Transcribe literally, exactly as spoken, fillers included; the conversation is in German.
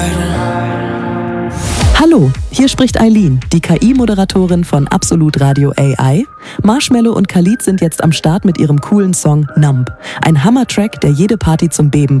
Hallo, hier spricht Eileen, die K I-Moderatorin von Absolut Radio A I. Marshmello und Khalid sind jetzt am Start mit ihrem coolen Song Numb. Ein Hammer-Track, der jede Party zum Beben bringt.